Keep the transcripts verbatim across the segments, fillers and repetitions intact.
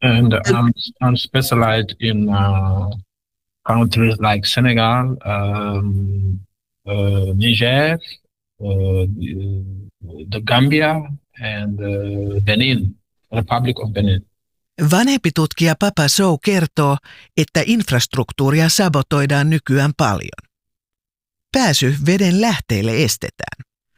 And I'm, I'm specialized in uh, countries like Senegal, um, uh, Niger, uh, the Gambia, and uh, Benin, Republic of Benin. Vanhempi tutkija Papa Sow kertoo, että infrastruktuuria sabotoidaan nykyään paljon. Pääsy veden lähteille estetään.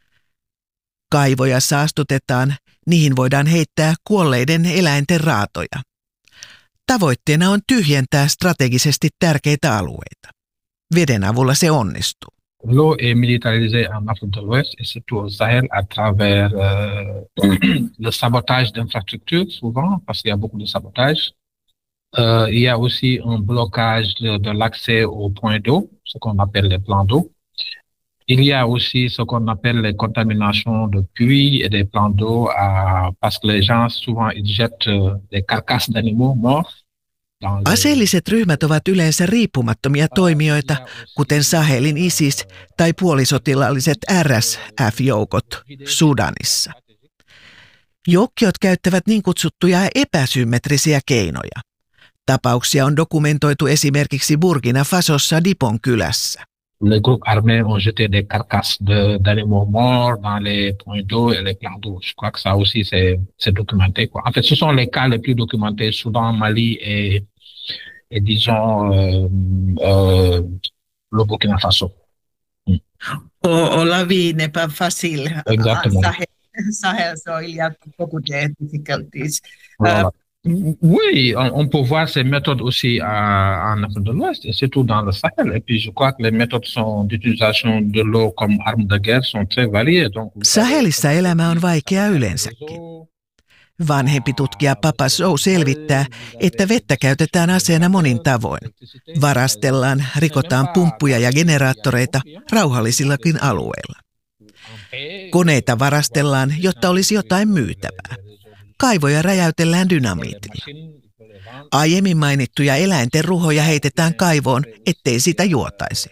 Kaivoja saastutetaan, niihin voidaan heittää kuolleiden eläinten raatoja. Tavoitteena on tyhjentää strategisesti tärkeitä alueita. Veden avulla se onnistuu. L'eau est militarisée en Afrique de l'Ouest et surtout au Sahel à travers euh, le sabotage d'infrastructures, souvent, parce qu'il y a beaucoup de sabotage. Euh, il y a aussi un blocage de, de l'accès aux points d'eau, ce qu'on appelle les plans d'eau. Il y a aussi ce qu'on appelle les contaminations de puits et des plans d'eau, à, parce que les gens, souvent, ils jettent euh, des carcasses d'animaux morts. Aseelliset ryhmät ovat yleensä riippumattomia toimijoita, kuten Sahelin ISIS tai puolisotilaalliset R S F-joukot Sudanissa. Joukkiot käyttävät niin kutsuttuja epäsymmetrisiä keinoja. Tapauksia on dokumentoitu esimerkiksi Burkina Fasossa Dipon kylässä. Les groupes armés ont jeté des carcasses de, d'animaux morts dans les points d'eau et les plans d'eau. Je crois que ça aussi, c'est, c'est documenté, quoi. En fait, ce sont les cas les plus documentés, Soudan, Mali et, et disons, euh, euh, le Burkina Faso. Mm. Au, au la vie n'est pas facile. Exactement. Sahel, Sahel, so il y a beaucoup de difficultés. Voilà. Uh, Oui, on, on peut voir ces méthodes aussi à, en Afrique de l'Ouest, et surtout dans le Sahel. Et puis je crois que les méthodes sont, d'utilisation de l'eau comme arme de guerre sont très variées. Donc, Sahelissa elämä on vaikeaa yleensäkin. Vanhempi tutkija Papa Sow selvittää, että vettä käytetään aseena monin tavoin. Varastellaan, rikotaan pumppuja ja generaattoreita rauhallisillakin alueilla. Koneita varastellaan, jotta olisi jotain myytävää. Kaivoja räjäytellään dynamiitilla. Aiemmin mainittuja eläinten ruhoja heitetään kaivoon, ettei sitä juotaisi.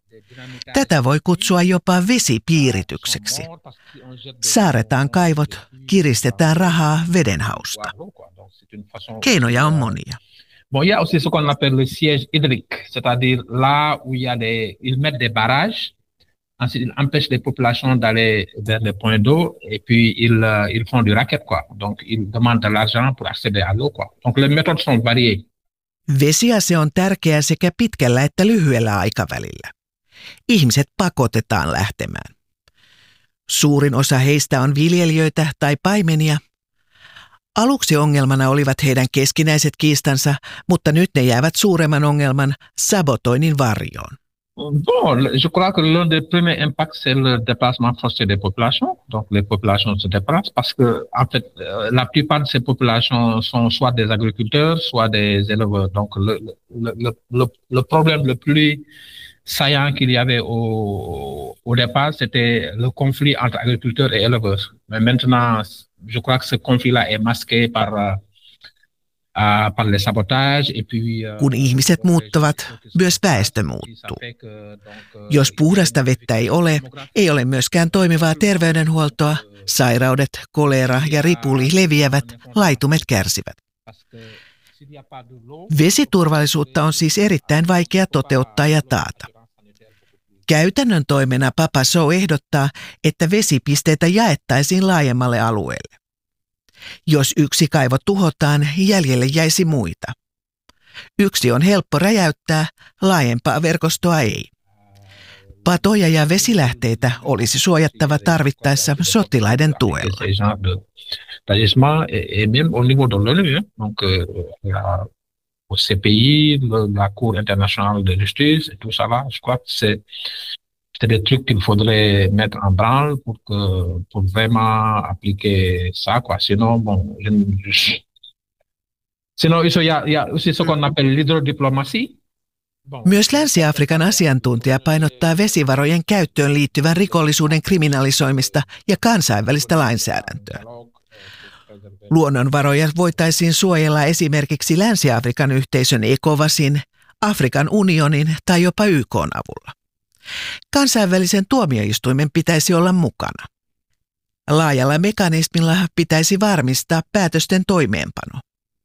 Tätä voi kutsua jopa vesipiiritykseksi. Saaretaan kaivot, kiristetään rahaa vedenhausta. Keinoja on monia. Bon, il y a aussi ce qu'on appelle le siège hydrique, c'est-à-dire là où il y a des, ils mettent des barrages. Ensuite, ils empêchent les populations d'aller vers les points d'eau et puis ils, euh, ils font du racket, quoi. Donc, ils demandent de l'argent pour accéder à l'eau, quoi. Donc, les méthodes sont variées. Vesiase on tärkeä sekä pitkällä että lyhyellä aikavälillä. Ihmiset pakotetaan lähtemään. Suurin osa heistä on viljelijöitä tai paimenia. Aluksi ongelmana olivat heidän keskinäiset kiistansa, mutta nyt ne jäävät suuremman ongelman sabotoinnin varjoon. Bon, je crois que l'un des premiers impacts, c'est le déplacement forcé des populations. Donc, les populations se déplacent parce que, en fait, la plupart de ces populations sont soit des agriculteurs, soit des éleveurs. Donc, le, le, le, le, le problème le plus saillant qu'il y avait au, au départ, c'était le conflit entre agriculteurs et éleveurs. Mais maintenant, je crois que ce conflit-là est masqué par... Kun ihmiset muuttavat, myös väestö muuttuu. Jos puhdasta vettä ei ole, ei ole myöskään toimivaa terveydenhuoltoa, sairaudet, kolera ja ripuli leviävät, laitumet kärsivät. Vesiturvallisuutta on siis erittäin vaikea toteuttaa ja taata. Käytännön toimena Papa Sow ehdottaa, että vesipisteitä jaettaisiin laajemmalle alueelle. Jos yksi kaivo tuhotaan, jäljelle jäisi muita. Yksi on helppo räjäyttää, laajempaa verkostoa ei. Patoja ja vesilähteitä olisi suojattava tarvittaessa sotilaiden tuella. Au C P I, la Cour internationale de justice, et tout ça là, je crois que c'est, c'est des trucs qu'il faudrait mettre en branle pour que, pour vraiment appliquer ça, quoi. Sinon, bon, je, je, sinon, il y a, il y a aussi ce qu'on appelle l'hydrodiplomatie. Myös Länsi-Afrikan asiantuntija painottaa vesivarojen käyttöön liittyvän rikollisuuden kriminalisoimista ja kansainvälistä lainsäädäntöä. Luonnonvaroja voitaisiin suojella esimerkiksi Länsi-Afrikan yhteisön ECOWASin, Afrikan unionin tai jopa Y K:n avulla. Kansainvälisen tuomioistuimen pitäisi olla mukana. Laajalla mekanismilla pitäisi varmistaa päätösten toimeenpano.